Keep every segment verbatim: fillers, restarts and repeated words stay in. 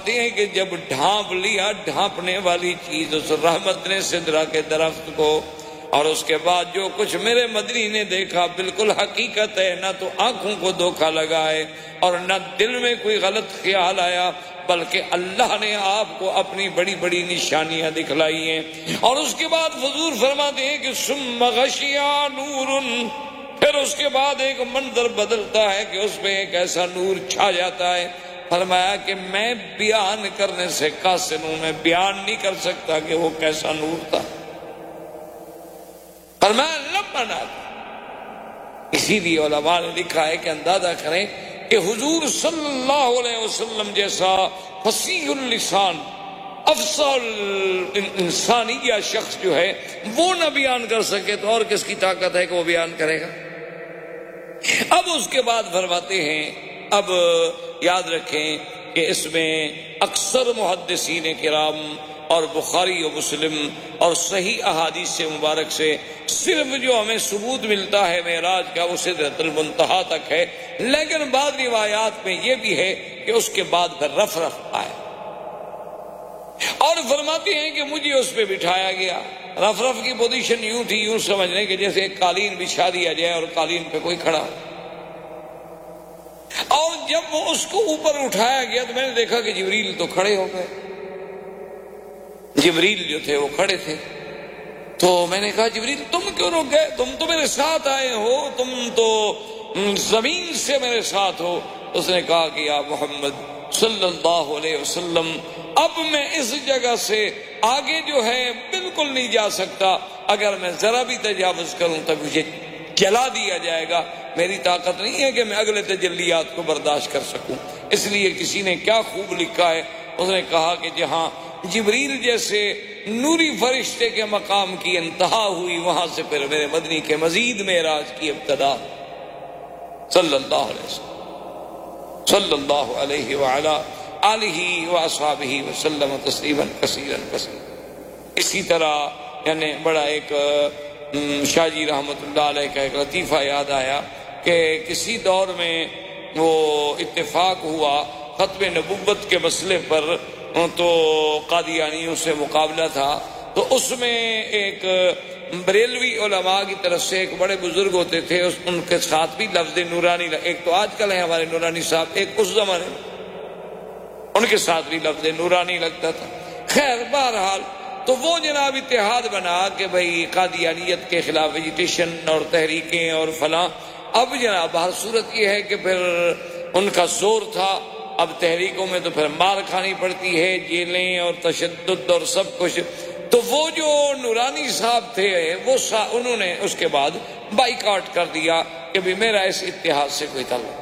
ہیں کہ جب ڈھانپ لیا ڈھانپنے والی چیز اس رحمت نے سدرہ کے درخت کو، اور اس کے بعد جو کچھ میرے مدنی نے دیکھا بالکل حقیقت ہے، نہ تو آنکھوں کو دھوکہ لگا ہے اور نہ دل میں کوئی غلط خیال آیا، بلکہ اللہ نے آپ کو اپنی بڑی بڑی نشانیاں دکھلائی ہیں۔ اور اس کے بعد حضور فرماتے ہیں کہ ثم غشیا نور، پھر اس کے بعد ایک منظر بدلتا ہے کہ اس میں ایک ایسا نور چھا جاتا ہے۔ فرمایا کہ میں بیان کرنے سے قاصر ہوں، میں بیان نہیں کر سکتا کہ وہ کیسا نور تھا۔ فرمایا لمبا نہ تھا۔ اسی لیے علماء نے لکھا ہے کہ اندازہ کریں کہ حضور صلی اللہ علیہ وسلم جیسا فصیح اللسان افصل انسانیہ شخص جو ہے وہ نہ بیان کر سکے تو اور کس کی طاقت ہے کہ وہ بیان کرے گا۔ اب اس کے بعد فرماتے ہیں، اب یاد رکھیں کہ اس میں اکثر محدثین کرام اور بخاری و مسلم اور صحیح احادیث مبارک سے صرف جو ہمیں ثبوت ملتا ہے معراج کا وہ سدرۃ المنتہا تک ہے، لیکن بعض روایات میں یہ بھی ہے کہ اس کے بعد پھر رف رف آئے، اور فرماتے ہیں کہ مجھے اس پہ بٹھایا گیا۔ رف رف کی پوزیشن یوں تھی، یوں سمجھنے کہ جیسے ایک قالین بچھا دیا جائے اور قالین پہ کوئی کھڑا ہو، اور جب وہ اس کو اوپر اٹھایا گیا تو میں نے دیکھا کہ جبریل تو کھڑے ہو گئے، جبریل جو تھے وہ کھڑے تھے۔ تو میں نے کہا جبریل تم کیوں رک گئے، تم تو میرے ساتھ آئے ہو، تم تو زمین سے میرے ساتھ ہو۔ اس نے کہا کہ یا محمد صلی اللہ علیہ وسلم اب میں اس جگہ سے آگے جو ہے بالکل نہیں جا سکتا، اگر میں ذرا بھی تجاوز کروں تو مجھے جلا دیا جائے گا، میری طاقت نہیں ہے کہ میں اگلے تجلیات کو برداشت کر سکوں۔ اس لیے کسی نے کیا خوب لکھا ہے، اس نے کہا کہ جہاں جبریل جیسے نوری فرشتے کے مقام کی انتہا ہوئی وہاں سے پھر میرے مدنی کے مزید معراج کی ابتدا، صلی اللہ علیہ وسلم صلی اللہ علیہ وعلا آلہ واصحابہ وسلم تسلیما کثیرا کثیرا۔ اسی طرح یعنی بڑا ایک شاہ جی رحمۃ اللہ علیہ کا ایک لطیفہ یاد آیا کہ کسی دور میں وہ اتفاق ہوا ختم نبوت کے مسئلے پر، تو قادیانیوں سے مقابلہ تھا، تو اس میں ایک بریلوی علماء کی طرف سے ایک بڑے بزرگ ہوتے تھے، ان کے ساتھ بھی لفظ نورانی، ایک تو آج کل ہے ہمارے نورانی صاحب، ایک اس زمانے میں ان کے ساتھ بھی لفظ نورانی لگتا تھا۔ خیر بہرحال تو وہ جناب اتحاد بنا کہ بھئی قادیانیت کے خلاف ایجیٹیشن اور تحریکیں اور فلاں۔ اب جناب ہر صورت یہ ہے کہ پھر ان کا زور تھا، اب تحریکوں میں تو پھر مار کھانی پڑتی ہے، جیلیں اور تشدد اور سب کچھ۔ تو وہ جو نورانی صاحب تھے وہ سا انہوں نے اس کے بعد بائیکاٹ کر دیا کہ بھی میرا اس اتحاد سے کوئی تعلق،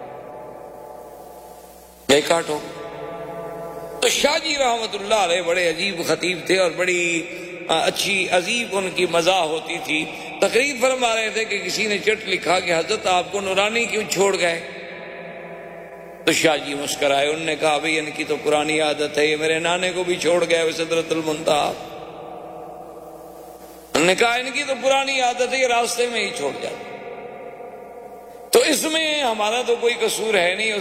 بائیکاٹ ہو۔ تو شاہ جی رحمت اللہ علیہ بڑے عجیب خطیب تھے اور بڑی اچھی عجیب ان کی مزاح ہوتی تھی۔ تقریر فرما رہے تھے کہ کسی نے چٹ لکھا کہ حضرت آپ کو نورانی کیوں چھوڑ گئے، تو شاہ جی مسکرائے، انہوں نے کہا بھئی ان کی تو پرانی عادت ہے، یہ میرے نانے کو بھی چھوڑ گئے سدرۃ المنتہا۔ انہوں نے کہا ان کی تو پرانی عادت ہے، یہ راستے میں ہی چھوڑ جاتے، تو اس میں ہمارا تو کوئی قصور ہے نہیں۔